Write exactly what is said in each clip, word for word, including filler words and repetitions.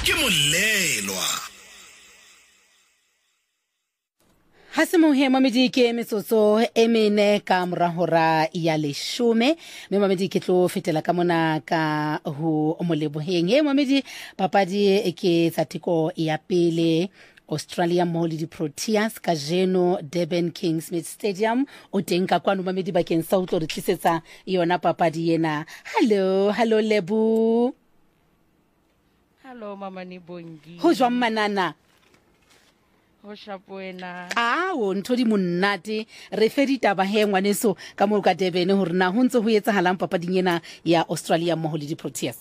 ke molelwa. Hasimuhe mamedi ke metsotso e mene ka morahora ya leshome me mamedi ke tlo fetela ka mona ka ho moleboheng e mamedi papadi ke tsatiko ya pele Australia mo le di Proteas ka jeno Durban Kingsmead Stadium o teng ka kwano mamedi bakeng sa utlo re tlisetsa yona papadi yena. Hello hello Lebu. Hello mama ni bongi. Ho jwa manana. Ho shapoena. Ah, o ntho di monate re fedita ba he ngwaneso ka mo ka Durban hore na ho ntse ho etsahalang papading ena ya Australia mo le di Proteas.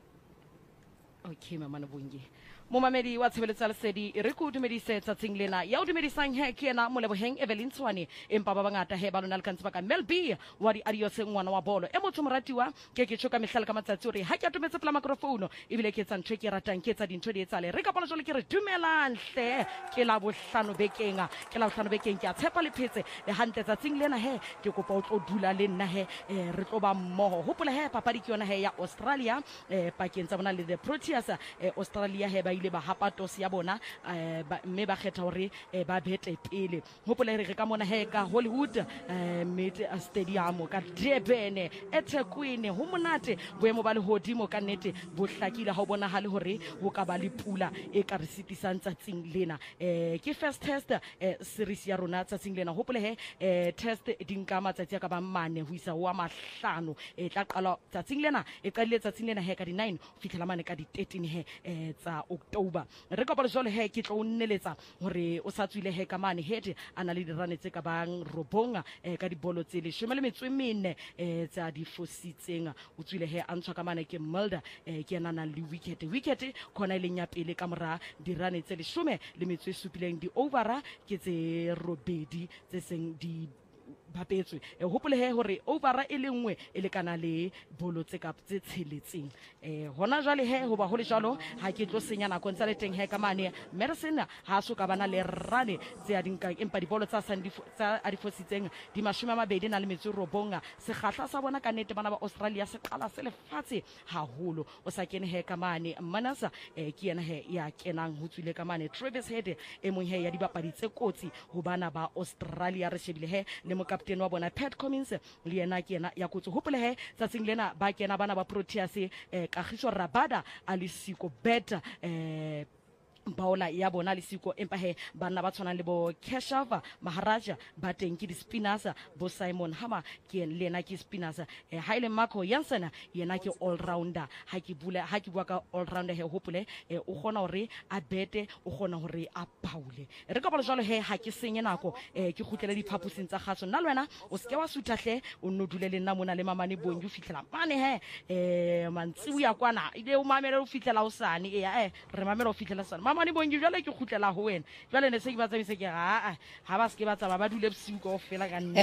Okay mama ni bongi. Momamedi wa tshebeletsa lesedi re go dumedise tsatsing lena ya o dumedisang he ke ena moleboheng Evelyn Tshwane empa ba bangata he ba lona le kantse ba ka Mel B wa di adios ngwana wa bolo e motho moratiwa ke ke tshoka mehlala ka matsatsi ore ha ke atometse pela microphone ebile ke tsa ntho ke ratang ke tsa dintho di etsale re ka bona jole ke re dumelang hle ke la bohlano bekenga ke la bohlano bekeng ke a tshepa le phetse le hantle tsatsing lena he ke kopa o tlo dula le nna he re tlo ba mmoho hopola he papadi ke yona he ya Australia eh pakeng tsa bona le the Proteas Australia he ba ile ba hapatos ya bona mme ba kgetha hore ba bete pele hopola re ka mona he ka Hollywood Mid Stadium ka Durban eThekwini ho monate boemo ba le hodimo ka nnete bo hlakile ha o bona hale hore ho ka ba le pula e ka re sitisang tsatsing lena ke first test series ya rona tsatsing lena hopola he test dinka matsatsi ka ba mane ho isa ho a mahlano e tla qala tsatsing lena e qadile tsatsing lena he ka di nine fihlela mane ka di thirteen he tsa October re ka ba jole he ke tlo nneletsa hore o sa tswile he ka mane he ana le dirane tse ka bang robonga ka di bolo tse le shome le metswe mene tsa di fositseng o tswile he a ntshwa ka mane ke Mulder ke ena na le wicket wicket khona ile nya pele ka mora dirane tse le shome le metswe supileng di overa ke tse robedi tse seng di bapetswe e hopole he hore overa e lengwe e lekana le bolo tse ka tse tsheletseng eh hona jwale he hoba ho le jalo ha ke tlo senya nako ntse le teng he ka mane Medicine ha so ka bana le rane tse a dinka empa di bolo tsa sandi tsa a di fositseng di mashome a mabedi na le metso robonga se kgahla sa bona ka nete bana ba Australia se qala se le fatshe haholo o sa kene he ka mane Manasa eh ke yena he ya kenang ho tswile ka mane Travis Head e mong he ya di bapadi tse kotsi ho bana ba Australia re shebile he le mo captain wa bona Pat Cummins le yena ke yena ya kutso hopole he tsatsing lena ba kena bana ba Proteas eh Kagiso Rabada alisiko beta eh baola ya bona le siko empa he bana ba tshwana le bo Keshava Maharaja ba teng ke di spinners bo Simon Hama ke lena ke spinners eh Haile Marco Jansen yena ke all rounder ha ke bula ha ke bua ka all rounder he hopole eh o gona hore a bete o gona hore a baule re ka ba jalo he ha ke senye nako eh ke khutlele di phapusing tsa gatso nna lwena o ske wa suthahle o no dule le nna mona le mamane bonju fitlela mane he eh mantsi ya kwana ile o mamele o fitlela o sane eh re mamele o fitlela sane mama ni bongi jwale ke khutlela ho wena jwale ne se ke batsa mise ke ga ha ba se ke batsa ba dule bosiu go fela ka nne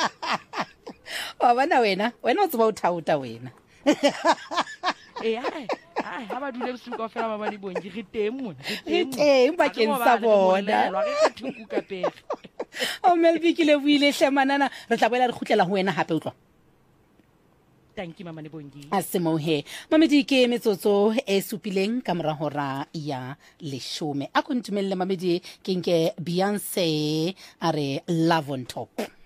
wa bana wena wena o tsaba o thauta wena eh ai ai ha ba dule bosiu go fela mama ni bongi re teng mona re teng ba ke nsa bona re thuku ka pele o Melbi ke le buile hlemanana re tla boela re khutlela ho wena hape utlwa. Thank you mama Nebongi. Asimohe mamedi ke metsotso e supileng ka mora hora ya leshome a kontumelle mamedi ke nke Beyonce are Love on Top.